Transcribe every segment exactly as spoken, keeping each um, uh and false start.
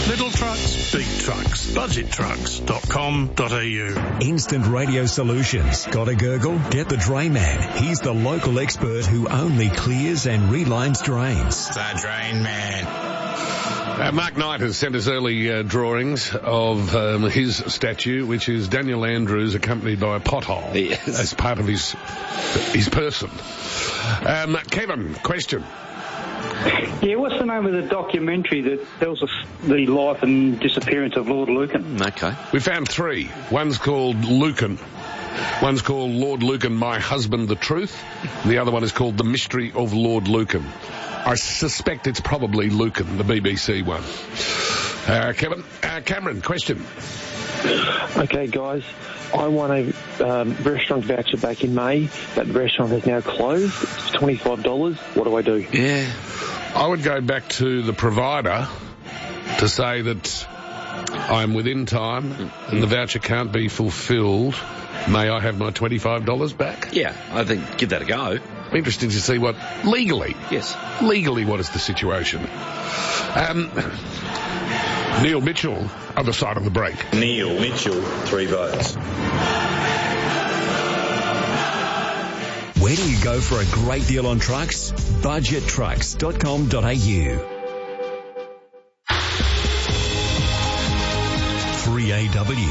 Little trucks, big trucks. budget trucks dot com dot a u. Instant Radio Solutions. Got a gurgle? Get the Drain Man. He's the local expert who only clears and relines drains. The Drain Man. Uh, Mark Knight has sent us early uh, drawings of um, his statue, which is Daniel Andrews accompanied by a pothole yes. as part of his his person. Um, Kevin, question. Yeah, what's the name of the documentary that tells us the life and disappearance of Lord Lucan? Okay. We found three. One's called Lucan. One's called Lord Lucan, My Husband, the Truth. And the other one is called The Mystery of Lord Lucan. I suspect it's probably Lucan, the B B C one. Uh, Kevin, uh, Cameron, question. Okay, guys. I won a um, restaurant voucher back in May. That restaurant has now closed. It's twenty-five dollars. What do I do? Yeah. I would go back to the provider to say that I'm within time and the voucher can't be fulfilled. May I have my twenty-five dollars back? Yeah, I think give that a go. Interesting to see what, legally. Yes. Legally, what is the situation? Um, Neil Mitchell, other side of the break. Neil Mitchell, three votes. Where do you go for a great deal on trucks? budget trucks dot com dot a u. three A W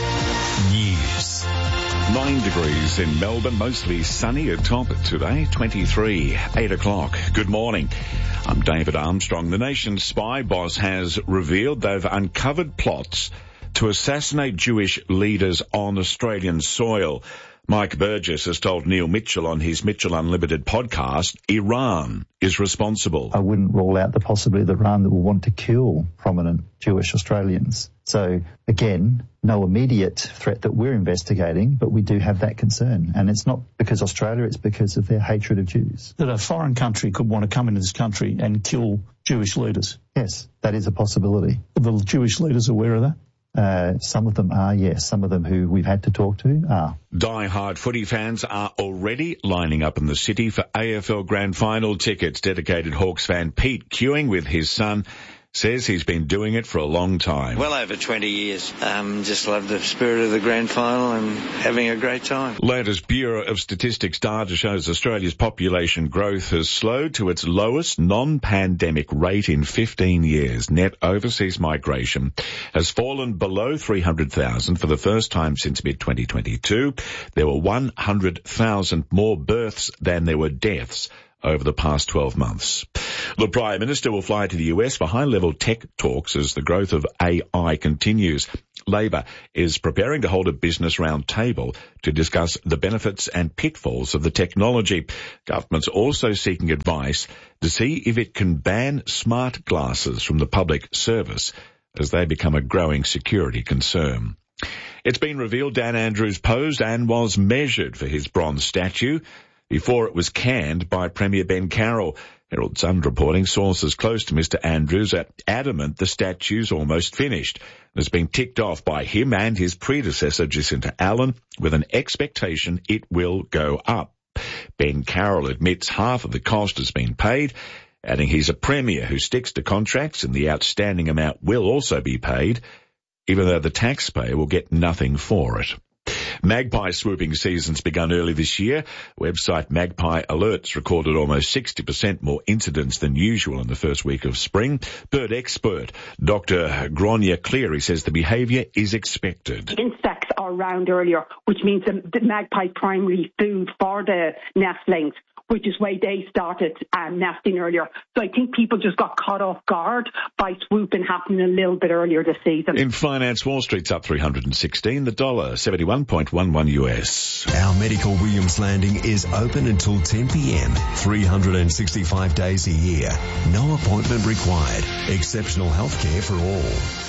News. Nine degrees in Melbourne, mostly sunny at top today, twenty-three, eight o'clock. Good morning. I'm David Armstrong. The nation's spy boss has revealed they've uncovered plots to assassinate Jewish leaders on Australian soil. Mike Burgess has told Neil Mitchell on his Mitchell Unlimited podcast, Iran is responsible. I wouldn't rule out the possibility that Iran will want to kill prominent Jewish Australians. So, again, no immediate threat that we're investigating, but we do have that concern. And it's not because Australia, it's because of their hatred of Jews. That a foreign country could want to come into this country and kill Jewish leaders? Yes, that is a possibility. Are the Jewish leaders aware of that? Uh, some of them are, yes. Some of them who we've had to talk to are. Die-hard footy fans are already lining up in the city for A F L Grand Final tickets. Dedicated Hawks fan Pete queuing with his son says he's been doing it for a long time. Well over twenty years. Um, just love the spirit of the grand final and having a great time. Latest Bureau of Statistics data shows Australia's population growth has slowed to its lowest non-pandemic rate in fifteen years. Net overseas migration has fallen below three hundred thousand for the first time since mid twenty twenty-two. There were one hundred thousand more births than there were deaths over the past twelve months. The Prime Minister will fly to the U S for high-level tech talks as the growth of A I continues. Labor is preparing to hold a business roundtable to discuss the benefits and pitfalls of the technology. Government's also seeking advice to see if it can ban smart glasses from the public service as they become a growing security concern. It's been revealed Dan Andrews posed and was measured for his bronze statue before it was canned by Premier Ben Carroll. Herald Sun reporting sources close to Mister Andrews are adamant the statue's almost finished. It has been ticked off by him and his predecessor Jacinta Allen with an expectation it will go up. Ben Carroll admits half of the cost has been paid, adding he's a premier who sticks to contracts and the outstanding amount will also be paid, even though the taxpayer will get nothing for it. Magpie swooping season's begun early this year. Website Magpie Alerts recorded almost sixty percent more incidents than usual in the first week of spring. Bird expert Doctor Gronya Cleary says the behaviour is expected. Insects are around earlier, which means the, the magpie primary food for the nestlings, which is why they started um, nesting earlier. So I think people just got caught off guard by swooping happening a little bit earlier this season. In finance, Wall Street's up three hundred sixteen, the dollar seventy-one point one one U S. Our Medical Williams Landing is open until ten p.m, three hundred sixty-five days a year. No appointment required. Exceptional healthcare for all.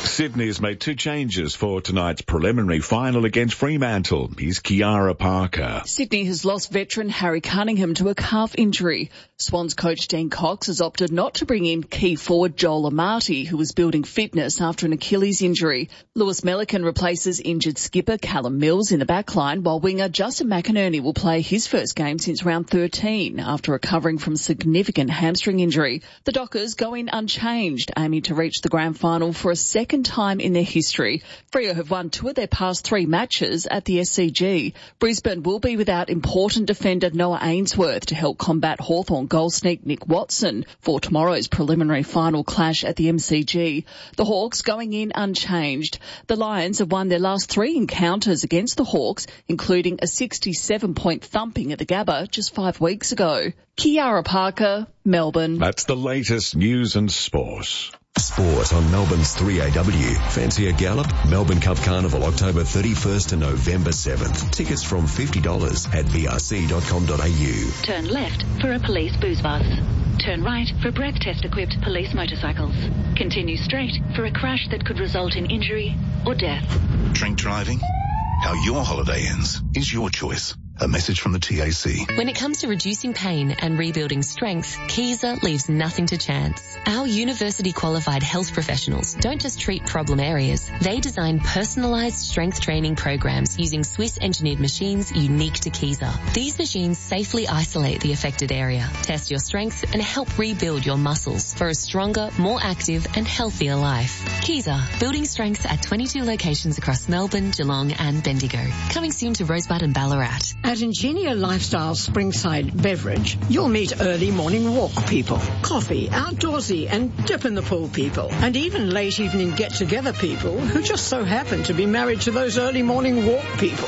Sydney has made two changes for tonight's preliminary final against Fremantle. Here's Kiara Parker. Sydney has lost veteran Harry Cunningham to a calf injury. Swans coach Dean Cox has opted not to bring in key forward Joel Amati, who was building fitness after an Achilles injury. Lewis Melican replaces injured skipper Callum Mills in the backline, while winger Justin McInerney will play his first game since round thirteen after recovering from significant hamstring injury. The Dockers go in unchanged, aiming to reach the grand final for a second time in their history. Freo have won two of their past three matches at the S C G. Brisbane will be without important defender Noah Ainsworth to help combat Hawthorn goal sneak Nick Watson for tomorrow's preliminary final clash at the M C G. The Hawks going in unchanged. The Lions have won their last three encounters against the Hawks, including a sixty-seven point thumping at the Gabba just five weeks ago. Kiara Parker, Melbourne. That's the latest news and sport. Sport on Melbourne's three A W. Fancy a gallop? Melbourne Cup Carnival, October thirty-first to November seventh. Tickets from fifty dollars at v r c dot com dot a u. Turn left for a police booze bus. Turn right for breath test equipped police motorcycles. Continue straight for a crash that could result in injury or death. Drink driving? How your holiday ends is your choice. A message from the T A C. When it comes to reducing pain and rebuilding strength, Kaiser leaves nothing to chance. Our university-qualified health professionals don't just treat problem areas. They design personalised strength training programs using Swiss-engineered machines unique to Kaiser. These machines safely isolate the affected area, test your strength, and help rebuild your muscles for a stronger, more active, and healthier life. Kaiser, building strength at twenty-two locations across Melbourne, Geelong, and Bendigo. Coming soon to Rosebud and Ballarat. At Ingenia Lifestyle Springside Beverage, you'll meet early morning walk people, coffee, outdoorsy and dip in the pool people, and even late evening get-together people who just so happen to be married to those early morning walk people.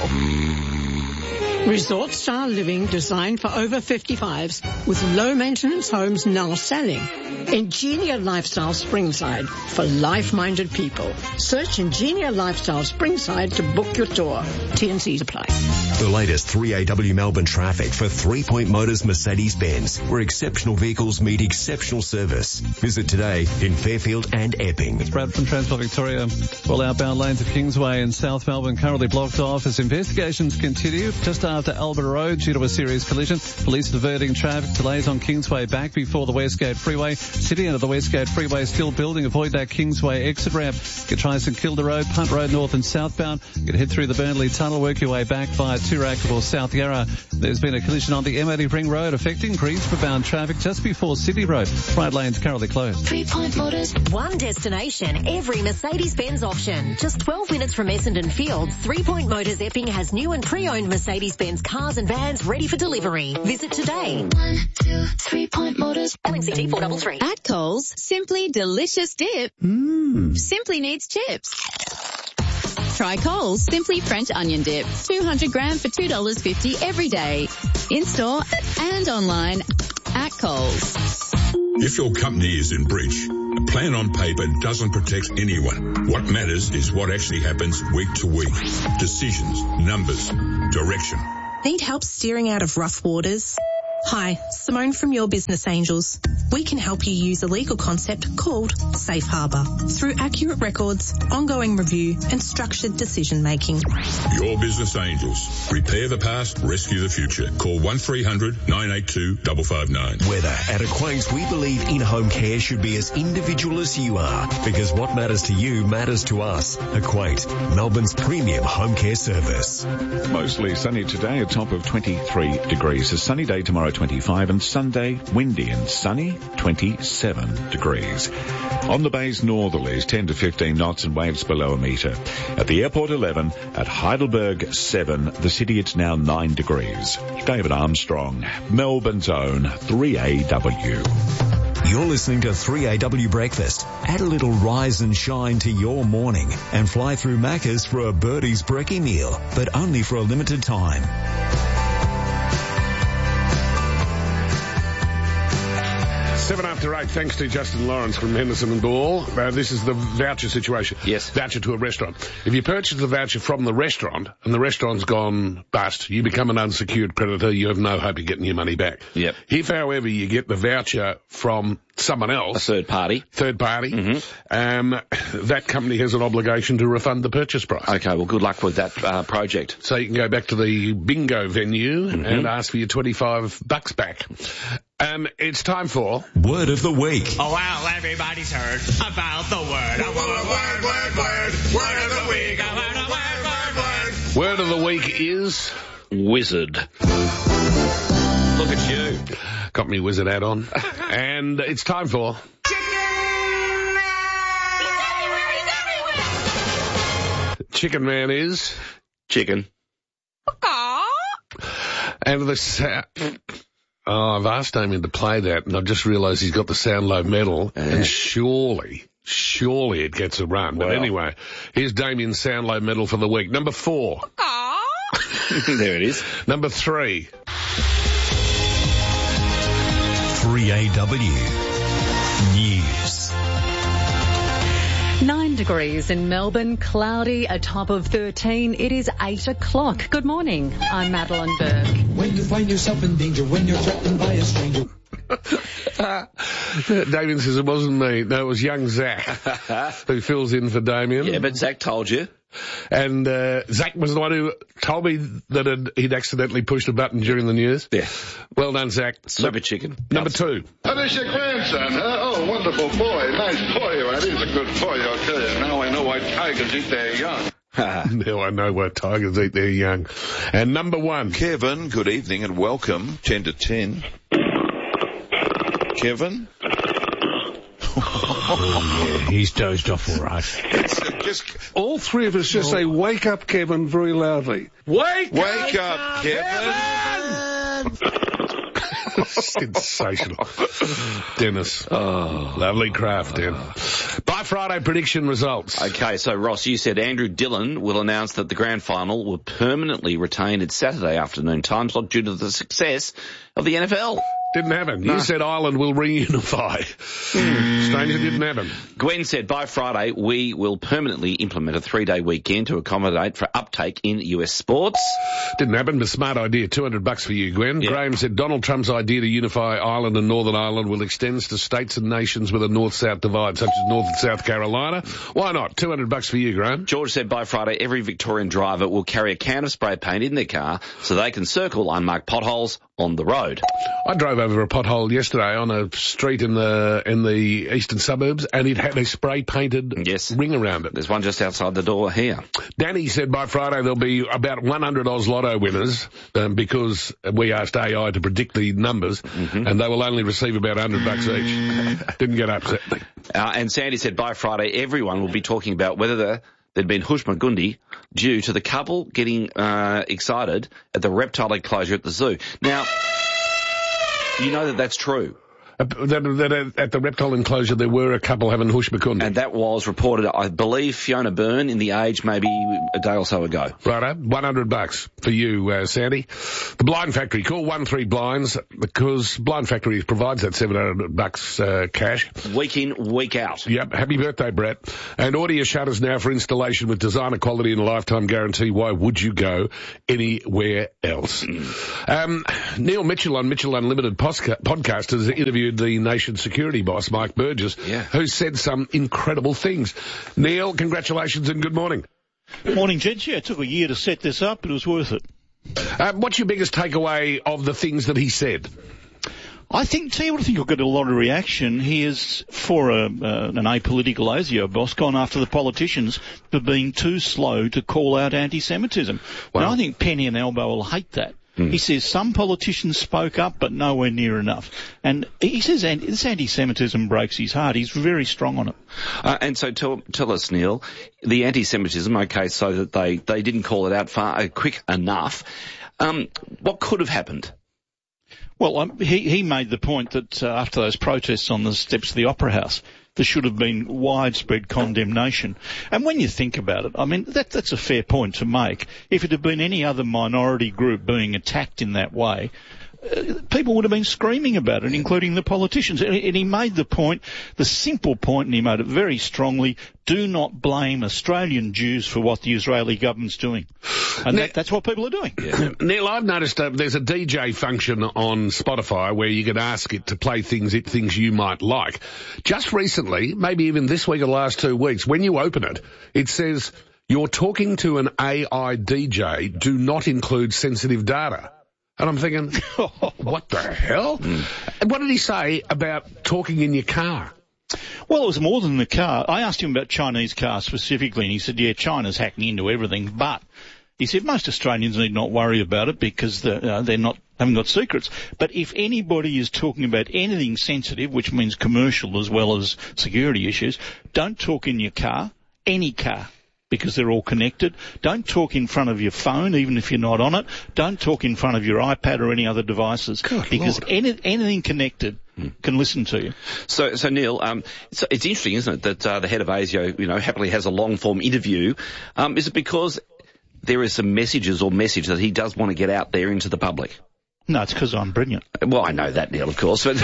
Resort-style living designed for over fifty-fives with low-maintenance homes now selling. Ingenia Lifestyle Springside for life-minded people. Search Ingenia Lifestyle Springside to book your tour. T and C's apply. The latest three A W Melbourne traffic for Three Point Motors Mercedes-Benz, where exceptional vehicles meet exceptional service. Visit today in Fairfield and Epping. It's Brad from Transport Victoria. All outbound lanes of Kingsway in South Melbourne currently blocked off as investigations continue. Just after Albert Road due to a serious collision, police diverting traffic. Delays on Kingsway back before the Westgate Freeway. City end of the Westgate Freeway still building. Avoid that Kingsway exit ramp. You can try St Kilda Road, Punt Road north and southbound. You can head through the Burnley Tunnel, work your way back via Toorak or South Yarra. There's been a collision on the M eighty Ring Road affecting Greensboro-bound traffic just before City Road. Right lanes currently closed. Three Point Motors. One destination, every Mercedes-Benz option. Just twelve minutes from Essendon Fields, Three Point Motors Epping has new and pre-owned Mercedes-Benz cars and vans ready for delivery. Visit today. One, two, Three Point Motors. L N C T four three three. At Coles, simply delicious dip. Mmm. Simply needs chips. Try Coles Simply French Onion Dip. two hundred gram for two dollars fifty every day. In-store and online at Coles. If your company is in breach, a plan on paper doesn't protect anyone. What matters is what actually happens week to week. Decisions, numbers, direction. Need help steering out of rough waters? Hi, Simone from Your Business Angels. We can help you use a legal concept called Safe Harbour through accurate records, ongoing review and structured decision making. Your Business Angels. Repair the past, rescue the future. Call one three hundred nine eight two five five nine. Weather. At Acquaints, we believe in-home care should be as individual as you are, because what matters to you matters to us. Acquaint, Melbourne's premium home care service. Mostly sunny today, a top of twenty-three degrees. A sunny day tomorrow, twenty-five, and Sunday, windy and sunny, twenty-seven degrees. On the bay's northerlies, ten to fifteen knots and waves below a metre. At the airport, eleven. At Heidelberg, seven. The city, it's now nine degrees. David Armstrong, Melbourne's own three A W. You're listening to three A W Breakfast. Add a little rise and shine to your morning and fly through Macca's for a Birdie's brekkie meal, but only for a limited time. Seven after eight, thanks to Justin Lawrence from Henderson and Ball. Uh, this is the voucher situation. Yes. Voucher to a restaurant. If you purchase the voucher from the restaurant and the restaurant's gone bust, you become an unsecured creditor. You have no hope of getting your money back. Yep. If, however, you get the voucher from someone else, a third party, third party, mm-hmm. um, that company has an obligation to refund the purchase price. Okay, well, good luck with that uh, project. So you can go back to the bingo venue mm-hmm. and ask for your twenty-five bucks back. Um, it's time for Word of the Week. Oh, well, everybody's heard about the word. A word, word, word, word, word of the week. A word, a word, word, word. Word of the week is wizard. Look at you. Got me wizard hat on. And it's time for Chicken Man is chicken. And the sa- oh, I've asked Damien to play that, and I've just realised he's got the Sound Low medal, yeah. and surely, surely it gets a run. But well. Anyway, here's Damien's Sound Low medal for the week. Number four. There it is. Number three. three A W News. Nine degrees in Melbourne, cloudy, a top of thirteen. It is eight o'clock. Good morning. I'm Madeline Burke. When you find yourself in danger, when you're threatened by a stranger. uh, Damien says it wasn't me. No, it was young Zach who fills in for Damien. Yeah, but Zach told you. And uh, Zach was the one who told me that had, he'd accidentally pushed a button during the news. Yeah. Well done, Zach. Super chicken. Number two. That is your grandson, huh? Oh, wonderful boy. Nice boy. Well, he's a good boy, I'll tell you. Now I know why tigers eat their young. Now I know why tigers eat their young. And number one. Kevin, good evening and welcome. ten to ten. Kevin? Oh, yeah, he's dozed off all right. It's, uh, just... All three of us just oh. say, wake up, Kevin, very loudly. Wake, wake up, up, Kevin! Kevin! Sensational. Dennis. Oh. Lovely craft, Den. By Friday, prediction results. Okay, so Ross, you said Andrew Dillon will announce that the grand final will permanently retain its Saturday afternoon time slot due to the success of the N F L. Didn't happen. No. You said Ireland will reunify. Mm. Strange it didn't happen. Gwen said by Friday we will permanently implement a three-day weekend to accommodate for uptake in U S sports. Didn't happen, but smart idea. two hundred bucks for you, Gwen. Yep. Graham said Donald Trump's idea to unify Ireland and Northern Ireland will extend to states and nations with a north-south divide, such as North and South Carolina. Why not? two hundred bucks for you, Graham. George said by Friday every Victorian driver will carry a can of spray paint in their car so they can circle unmarked potholes on the road. I drove over a pothole yesterday on a street in the in the eastern suburbs, and it had a spray-painted yes. ring around it. There's one just outside the door here. Danny said by Friday there'll be about one hundred Oz Lotto winners um, because we asked A I to predict the numbers, mm-hmm. and they will only receive about one hundred bucks each. Didn't get upset. Uh, and Sandy said by Friday everyone will be talking about whether the there'd been Hushmagundi due to the couple getting uh, excited at the reptile enclosure at the zoo. Now, you know that that's true. Uh, that, that at the reptile enclosure there were a couple having Hushmagundi. And that was reported, I believe, Fiona Byrne in The Age maybe a day or so ago. Righto, one hundred bucks for you, uh, Sandy. The Blind Factory, call one three blinds because Blind Factory provides that seven hundred bucks uh, cash. Week in, week out. Yep, happy birthday, Brett. And order your shutters now for installation with designer quality and a lifetime guarantee. Why would you go anywhere else? Mm. Um, Neil Mitchell on Mitchell Unlimited posca- podcast has interviewed the nation's security boss, Mike Burgess, yeah. who said some incredible things. Neil, congratulations and good morning. Morning, gents. Yeah, it took a year to set this up, but it was worth it. Um, what's your biggest takeaway of the things that he said? I think, tell you what, I think you'll get a lot of reaction. He is, for a, uh, an apolitical ASIO boss, gone after the politicians for being too slow to call out anti-Semitism. Wow. And I think Penny and Elbow will hate that. Mm. He says some politicians spoke up, but nowhere near enough. And he says this anti-Semitism breaks his heart. He's very strong on it. Uh, and so tell, tell us, Neil, the anti-Semitism, okay, so that they, they didn't call it out far uh, quick enough. Um, what could have happened? Well, um, he, he made the point that uh, after those protests on the steps of the Opera House, there should have been widespread condemnation. And when you think about it, I mean, that, that's a fair point to make. If it had been any other minority group being attacked in that way, uh, people would have been screaming about it, including the politicians. And, and he made the point, the simple point, and he made it very strongly, do not blame Australian Jews for what the Israeli government's doing. And that, that's what people are doing. Yeah. Neil, I've noticed uh, there's a D J function on Spotify where you can ask it to play things it thinks you might like. Just recently, maybe even this week or the last two weeks, when you open it, it says, you're talking to an A I D J, do not include sensitive data. And I'm thinking, what the hell? Mm. And what did he say about talking in your car? Well, it was more than the car. I asked him about Chinese cars specifically, and he said, yeah, China's hacking into everything, but he said most Australians need not worry about it because they're, uh, they're not, haven't got secrets. But if anybody is talking about anything sensitive, which means commercial as well as security issues, don't talk in your car, any car, because they're all connected. Don't talk in front of your phone, even if you're not on it. Don't talk in front of your iPad or any other devices, Good because Lord. any, anything connected mm. can listen to you. So, so Neil, um, it's, it's interesting, isn't it, that uh, the head of ASIO, you know, happily has a long-form interview. Um, is it because there is some messages or message that he does want to get out there into the public? No, it's because I'm brilliant. Well, I know that, Neil, of course. But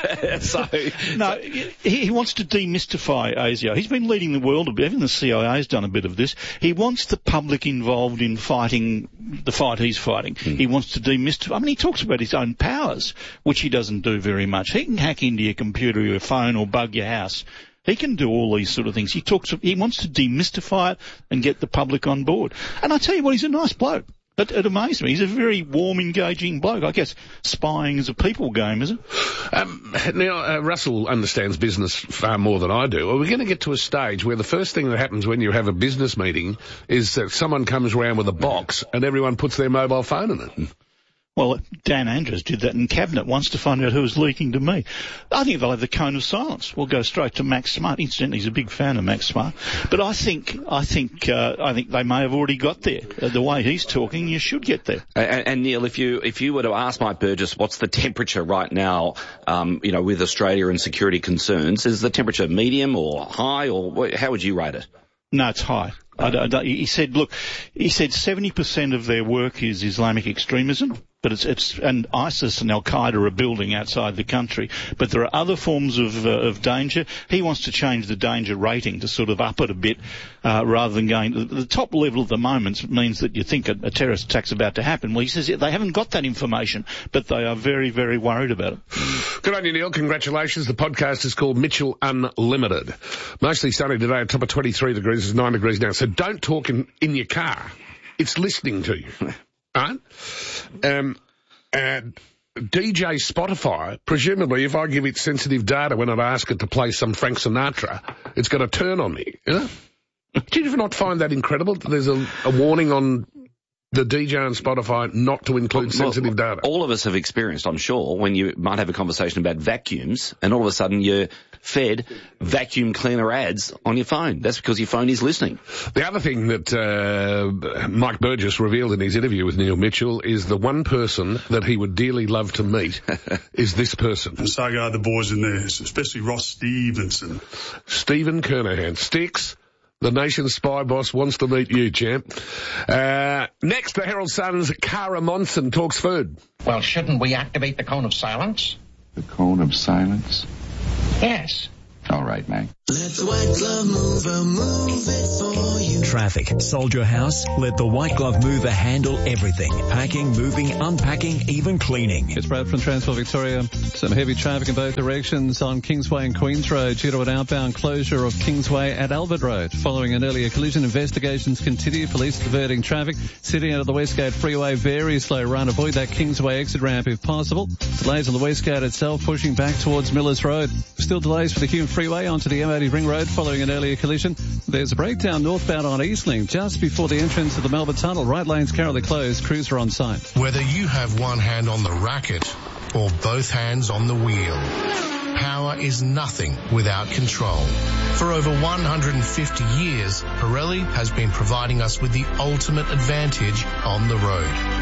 so, no, he, he wants to demystify ASIO. He's been leading the world a bit. Even the C I A has done a bit of this. He wants the public involved in fighting the fight he's fighting. Hmm. He wants to demystify. I mean, he talks about his own powers, which he doesn't do very much. He can hack into your computer or your phone or bug your house. He can do all these sort of things. He talks. He wants to demystify it and get the public on board. And I tell you what, he's a nice bloke. It, it amazed me. He's a very warm, engaging bloke. I guess spying is a people game, is it? Um, now, uh, Russell understands business far more than I do. Are we going to get to a stage where the first thing that happens when you have a business meeting is that someone comes around with a box and everyone puts their mobile phone in it? Well, Dan Andrews did that in Cabinet once to find out who was leaking to me. I think they'll have the cone of silence. We'll go straight to Max Smart. Incidentally, he's a big fan of Max Smart. But I think, I think, uh, I think they may have already got there. Uh, the way he's talking, you should get there. And, and Neil, if you if you were to ask Mike Burgess what's the temperature right now, um, you know, with Australia and security concerns, is the temperature medium or high, or how would you rate it? No, it's high. I don't, I don't, he said, look, he said seventy percent of their work is Islamic extremism, but it's, it's, and ISIS and Al-Qaeda are building outside the country. But there are other forms of, uh, of danger. He wants to change the danger rating to sort of up it a bit, uh, rather than going to the top level at the moment means that you think a, a terrorist attack's about to happen. Well, he says they haven't got that information, but they are very, very worried about it. Good on you, Neil. Congratulations. The podcast is called Mitchell Unlimited. Mostly sunny today, a top of twenty-three degrees. It's nine degrees now. So don't talk in, in your car. It's listening to you. Right? Um, and D J Spotify, presumably if I give it sensitive data when I ask it to play some Frank Sinatra, it's going to turn on me. You know? Do you not find that incredible? There's a, a warning on the D J on Spotify not to include well, sensitive data. All of us have experienced, I'm sure, when you might have a conversation about vacuums and all of a sudden you're fed vacuum cleaner ads on your phone. That's because your phone is listening. The other thing that uh, Mike Burgess revealed in his interview with Neil Mitchell is the one person that he would dearly love to meet is this person. And so are the boys in there, especially Ross Stevenson. Stephen Kernahan. Sticks. The nation's spy boss wants to meet you, champ. Uh, next, the Herald Sun's Cara Monson talks food. Well, shouldn't we activate the cone of silence? The cone of silence? Yes. All right, Mac. Let the White Glove Mover move it for you. Traffic. Sold your house? Let the White Glove Mover handle everything. Packing, moving, unpacking, even cleaning. It's Brad from Transport Victoria. Some heavy traffic in both directions on Kingsway and Queens Road due to an outbound closure of Kingsway at Albert Road. Following an earlier collision, investigations continue. Police diverting traffic. Sitting out of the Westgate Freeway, very slow run. Avoid that Kingsway exit ramp if possible. Delays on the Westgate itself, pushing back towards Millers Road. Still delays for the Hume Freeway onto the M eighty Ring Road following an earlier collision. There's a breakdown northbound on Eastlink just before the entrance of the Melbourne Tunnel. Right lanes currently closed. Crews are on site. Whether you have one hand on the racket or both hands on the wheel, power is nothing without control. For over one hundred fifty years, Pirelli has been providing us with the ultimate advantage on the road.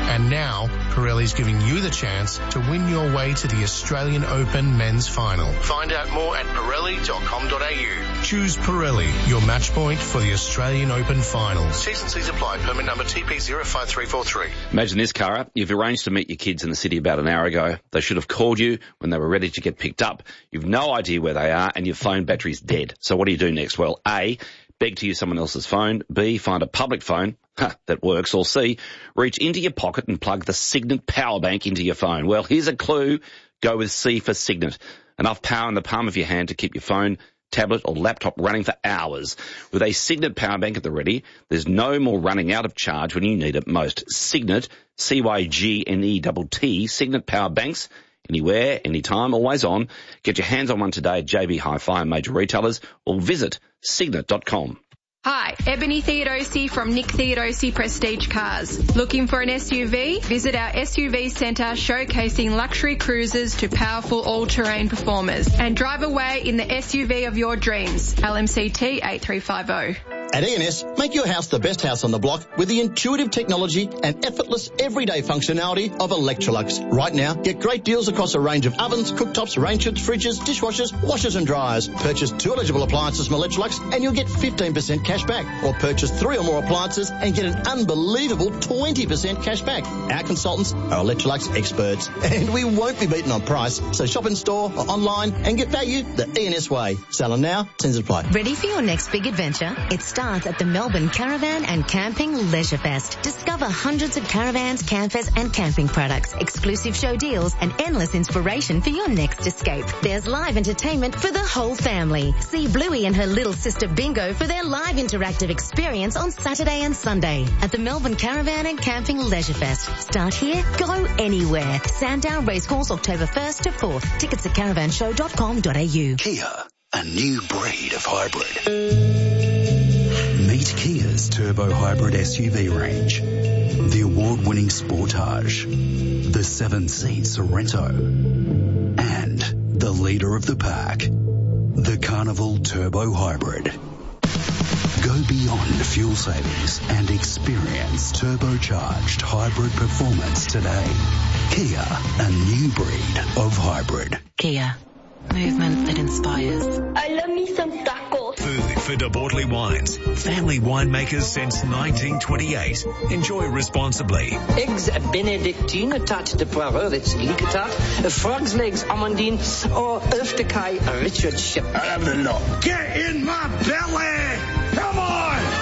And now, Pirelli's giving you the chance to win your way to the Australian Open Men's Final. Find out more at pirelli dot com dot a u. Choose Pirelli, your match point for the Australian Open Finals. T's and C's apply. Permit number T P zero five three four three. Imagine this, Cara. You've arranged to meet your kids in the city about an hour ago. They should have called you when they were ready to get picked up. You've no idea where they are and your phone battery's dead. So what do you do next? Well, A, beg to use someone else's phone. B, find a public phone that works. Or C, reach into your pocket and plug the Signet power bank into your phone. Well, here's a clue. Go with C for Signet. Enough power in the palm of your hand to keep your phone, tablet or laptop running for hours. With a Signet power bank at the ready, there's no more running out of charge when you need it most. Signet, C Y G N E T T, Signet power banks, anywhere, anytime, always on. Get your hands on one today at J B Hi-Fi and major retailers or visit signet dot com. Hi, Ebony Theodosi from Nick Theodosi Prestige Cars. Looking for an S U V? Visit our S U V centre showcasing luxury cruisers to powerful all-terrain performers and drive away in the S U V of your dreams. L M C T eight three five zero. At E N S, make your house the best house on the block with the intuitive technology and effortless everyday functionality of Electrolux. Right now, get great deals across a range of ovens, cooktops, range hoods, fridges, dishwashers, washers and dryers. Purchase two eligible appliances from Electrolux and you'll get fifteen percent cash back. Or purchase three or more appliances and get an unbelievable twenty percent cash back. Our consultants are Electrolux experts and we won't be beaten on price. So shop in store or online and get value the E N S way. Selling now, tends to apply. Ready for your next big adventure? It starts at the Melbourne Caravan and Camping Leisure Fest. Discover hundreds of caravans, campers and camping products, exclusive show deals and endless inspiration for your next escape. There's live entertainment for the whole family. See Bluey and her little sister Bingo for their live interactive experience on Saturday and Sunday at the Melbourne Caravan and Camping Leisure Fest. Start here, go anywhere. Sandown Racecourse, October first to fourth. Tickets at caravan show dot com dot a u. Kia, a new breed of hybrid. Meet Kia's Turbo Hybrid S U V range. The award-winning Sportage, the seven-seat Sorrento, and the leader of the pack, the Carnival Turbo Hybrid. Go beyond fuel savings and experience turbocharged hybrid performance today. Kia, a new breed of hybrid. Kia, movement that inspires. I love me some tacos. Food for De Bortley Wines. Family winemakers since nineteen twenty-eight. Enjoy responsibly. Eggs Benedictine, a tarte de poireux, that's liquetat, frog's legs Amandine, or œuf de caille, Richard Ship. I have the lot. Get in my belly! Come on!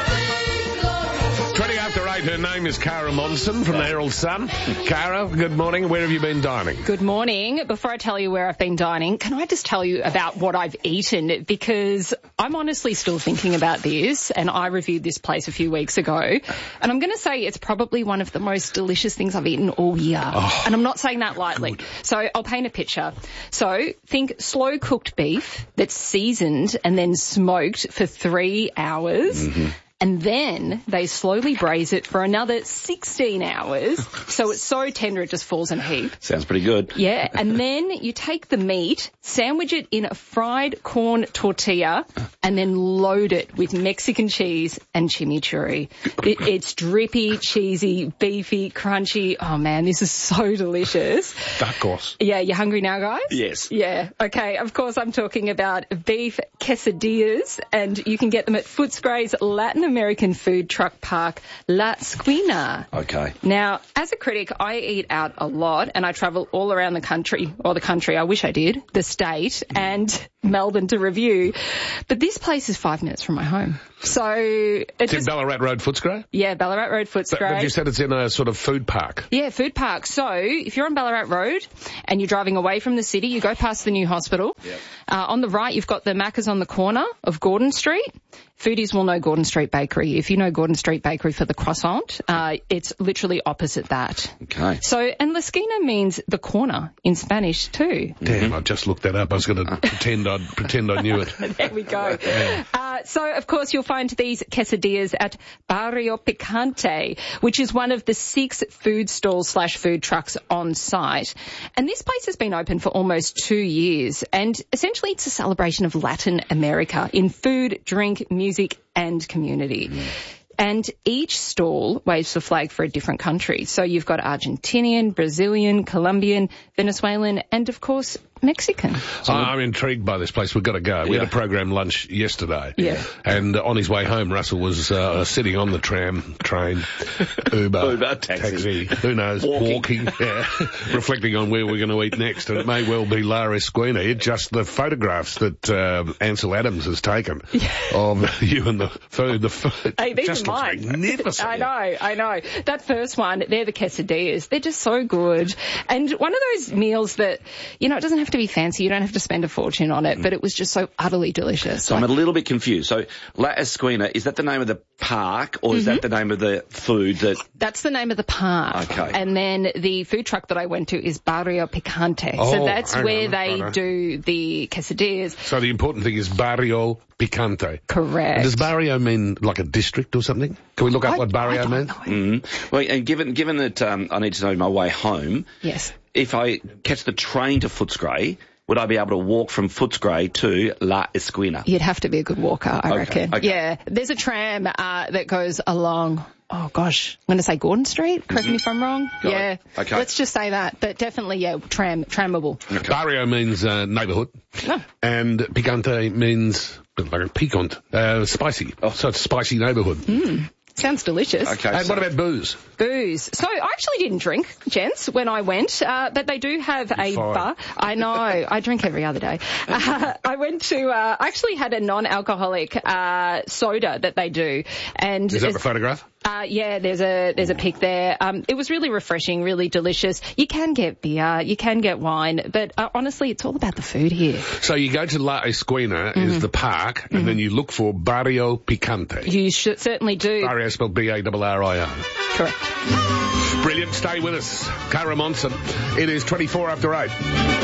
twenty after eight, her name is Cara Monson from the Herald Sun. Cara, good morning. Where have you been dining? Good morning. Before I tell you where I've been dining, can I just tell you about what I've eaten? Because I'm honestly still thinking about this, and I reviewed this place a few weeks ago, and I'm going to say it's probably one of the most delicious things I've eaten all year. Oh, and I'm not saying that lightly. Good. So I'll paint a picture. So think slow-cooked beef that's seasoned and then smoked for three hours. Mm-hmm. And then they slowly braise it for another sixteen hours. So it's so tender it just falls in a heap. Sounds pretty good. Yeah. And then you take the meat, sandwich it in a fried corn tortilla, and then load it with Mexican cheese and chimichurri. It, it's drippy, cheesy, beefy, crunchy. Oh, man, this is so delicious. Tacos. Yeah, you hungry now, guys? Yes. Yeah. Okay. Of course, I'm talking about beef quesadillas, and you can get them at Footscray's Latin American food truck park, La Esquina. Okay. Now, as a critic, I eat out a lot and I travel all around the country, or the country, I wish I did, the state and Melbourne to review. But this place is five minutes from my home. So it it's just, in Ballarat Road, Footscray? Yeah, Ballarat Road, Footscray. But, but you said it's in a sort of food park. Yeah, food park. So if you're on Ballarat Road and you're driving away from the city, you go past the new hospital. Yep. Uh, on the right, you've got the Macca's on the corner of Gordon Street. Foodies will know Gordon Street Bakery. If you know Gordon Street Bakery for the croissant, uh, it's literally opposite that. Okay. So, and La Esquina means the corner in Spanish too. Damn, I just looked that up. I was going to pretend I'd pretend I knew it. There we go. Uh, so, of course, you'll find these quesadillas at Barrio Picante, which is one of the six food stalls slash food trucks on site. And this place has been open for almost two years. And essentially it's a celebration of Latin America in food, drink, music and community. Mm. And each stall waves the flag for a different country. So you've got Argentinian, Brazilian, Colombian, Venezuelan, and of course, Mexican. So I'm intrigued by this place. We've got to go. We yeah. had a program lunch yesterday. Yeah. And on his way home, Russell was uh, sitting on the tram, train, Uber, Uber taxi. taxi, who knows, walking, walking yeah, reflecting on where we're going to eat next. And it may well be La Esquina. It's just the photographs that uh, Ansel Adams has taken yeah. of you and the food. The food hey, these just are mine. looks magnificent. I know, I know. That first one, they're the quesadillas. They're just so good. And one of those meals that, you know, it doesn't have to be fancy. You don't have to spend a fortune on it, but it was just so utterly delicious. So like, I'm a little bit confused. So La Esquina, is that the name of the park or is mm-hmm. that the name of the food that... That's the name of the park. Okay. And then the food truck that I went to is Barrio Picante. Oh, so that's where on, they right do the quesadillas. So the important thing is Barrio Picante. Correct. And does barrio mean like a district or something? Can we look up I, what barrio means? Mm-hmm. Well, and given given that um, I need to know my way home, yes. if I catch the train to Footscray, would I be able to walk from Footscray to La Esquina? You'd have to be a good walker, I okay, reckon. Okay. Yeah. There's a tram uh, that goes along, oh gosh, I'm going to say Gordon Street. Correct mm-hmm. me if I'm wrong. Got yeah. It. Okay. Let's just say that. But definitely, yeah, tram, trammable. Okay. Barrio means uh, neighbourhood. No. And picante means like a piquant, uh, spicy. Oh. So it's spicy neighbourhood. Mm. Sounds delicious. Okay. And so what about booze? Booze. So I actually didn't drink, gents, when I went, uh, but they do have You're a fine. bar. I know. I drink every other day. Uh, I went to, uh, I actually had a non-alcoholic uh, soda that they do. And is that the photograph? Uh, yeah, there's a there's a pic there. Um, it was really refreshing, really delicious. You can get beer, you can get wine, but uh, honestly, it's all about the food here. So you go to La Esquina, mm-hmm. is the park, mm-hmm. and then you look for Barrio Picante. You should certainly do. Barrio spelled B A R R I O. Correct. Brilliant. Stay with us. Cara Monson. It is twenty-four after eight.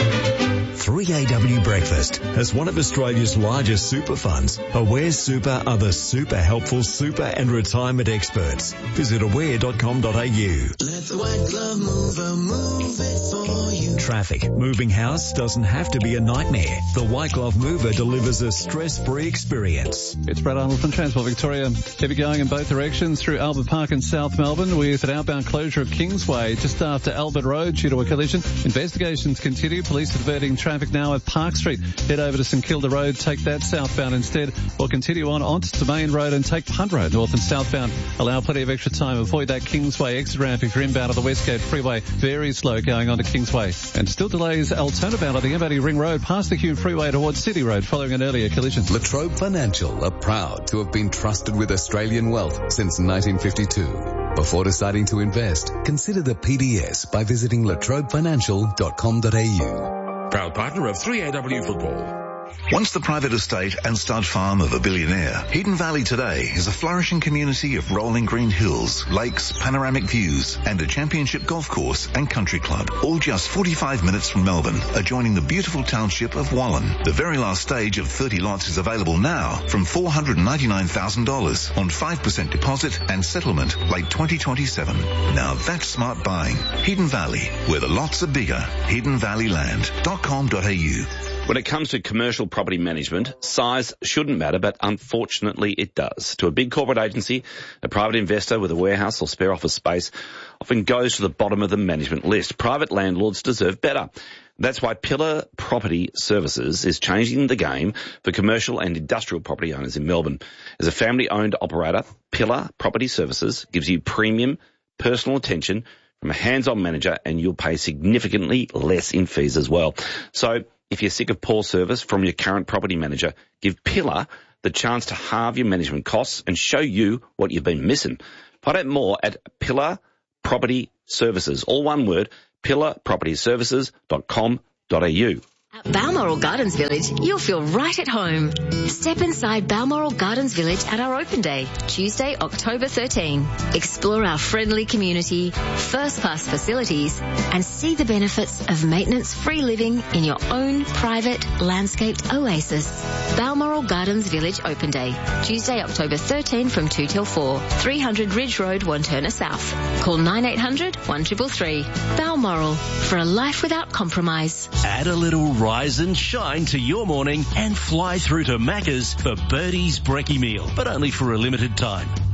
three A W Breakfast. As one of Australia's largest super funds, Aware Super are the super helpful super and retirement experts. Visit aware dot com dot a u. Let the white glove mover move it for you. Traffic. Moving house doesn't have to be a nightmare. The White Glove Mover delivers a stress-free experience. It's Brad Arnold from Transport Victoria. Heavy going in both directions through Albert Park in South Melbourne with an outbound closure of Kingsway just after Albert Road due to a collision. Investigations continue. Police are diverting traffic now at Park Street. Head over to St Kilda Road, take that southbound instead, or continue on onto Main Road and take Punt Road north and southbound. Allow plenty of extra time. Avoid that Kingsway exit ramp if you're inbound of the Westgate Freeway. Very slow going on to Kingsway. And still delays Altona bound on the M eighty Ring Road past the Hume Freeway towards City Road following an earlier collision. Latrobe Financial are proud to have been trusted with Australian wealth since nineteen fifty-two. Before deciding to invest, consider the P D S by visiting latrobe financial dot com dot a u. Proud partner of three A W Football. Once the private estate and stud farm of a billionaire, Hidden Valley today is a flourishing community of rolling green hills, lakes, panoramic views, and a championship golf course and country club, all just forty-five minutes from Melbourne, adjoining the beautiful township of Wallen. The very last stage of thirty lots is available now from four hundred ninety-nine thousand dollars on five percent deposit and settlement late twenty twenty-seven. Now that's smart buying. Hidden Valley, where the lots are bigger. hidden valley land dot com dot a u. When it comes to commercial property management, size shouldn't matter, but unfortunately it does. To a big corporate agency, a private investor with a warehouse or spare office space often goes to the bottom of the management list. Private landlords deserve better. That's why Pillar Property Services is changing the game for commercial and industrial property owners in Melbourne. As a family-owned operator, Pillar Property Services gives you premium personal attention from a hands-on manager, and you'll pay significantly less in fees as well. So if you're sick of poor service from your current property manager, give Pillar the chance to halve your management costs and show you what you've been missing. Find out more at Pillar Property Services, all one word, pillar property services dot com dot a u. At Balmoral Gardens Village, you'll feel right at home. Step inside Balmoral Gardens Village at our open day, Tuesday, October thirteenth. Explore our friendly community, first-class facilities, and see the benefits of maintenance-free living in your own private, landscaped oasis. Balmoral Gardens Village Open Day, Tuesday, October thirteenth from two till four, three hundred Ridge Road, Wantirna South. Call nine eight hundred, one three three three. Balmoral, for a life without compromise. Add a little rise and shine to your morning and fly through to Macca's for Birdie's Brekkie meal, but only for a limited time.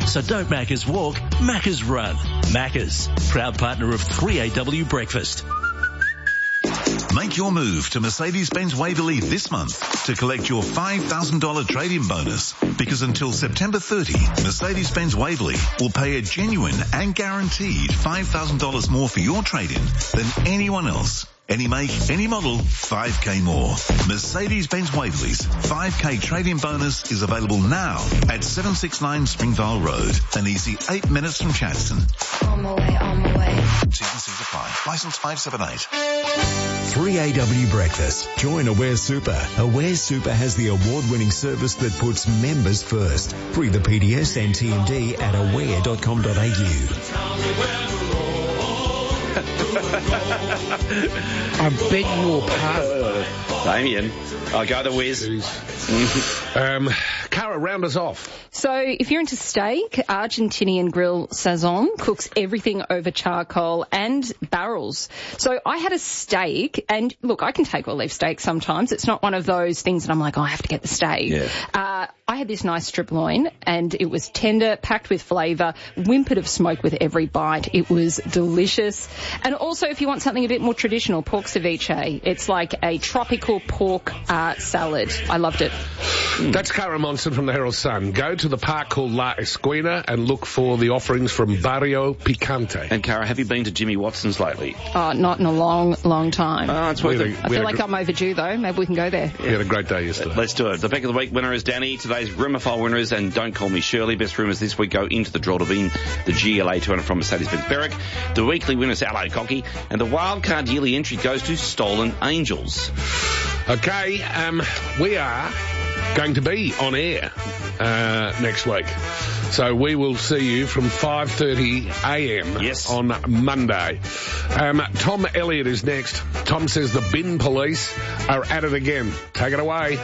So don't Maccas walk, Maccas run. Maccas, proud partner of three A W Breakfast. Make your move to Mercedes-Benz Waverley this month to collect your five thousand dollars trade-in bonus, because until September thirtieth, Mercedes-Benz Waverley will pay a genuine and guaranteed five thousand dollars more for your trade-in than anyone else. Any make, any model, five K more. Mercedes-Benz Waverley's five K trade-in bonus is available now at seven sixty-nine Springvale Road, an easy eight minutes from Chadstone. On my way, on my way. T's and C's apply. Licence five seven eight. three A W Breakfast. Join Aware Super. Aware Super has the award-winning service that puts members first. Free the P D S and T M D at aware dot com dot a u. I beg your pardon. Damien, I'll go the whiz. um, Cara, round us off. So if you're into steak, Argentinian Grill Sazon cooks everything over charcoal and barrels. So I had a steak, and look, I can take or leave steak sometimes. It's not one of those things that I'm like, oh, I have to get the steak. Yeah. Uh, I had this nice strip loin, and it was tender, packed with flavour, whimpered of smoke with every bite. It was delicious. And also, if you want something a bit more traditional, pork ceviche. It's like a tropical pork uh, salad. I loved it. Mm. That's Cara Monson from the Herald Sun. Go to the park called La Esquina and look for the offerings from Barrio Picante. And Cara, have you been to Jimmy Watson's lately? Oh, not in a long, long time. Oh, it's worth it. I feel like gr- I'm overdue, though. Maybe we can go there. We had a great day yesterday. Let's do it. The Pick of the Week winner is Danny. Today's rumour file winner is, and don't call me Shirley. Best rumours this week go into the draw to win the G L A two hundred from Mercedes-Benz Berwick. The weekly winner is Hello Cocky. And the wildcard yearly entry goes to Stolen Angels. Okay, um, we are going to be on air uh, next week. So we will see you from five thirty a m yes. on Monday. Um, Tom Elliott is next. Tom says the bin police are at it again. Take it away.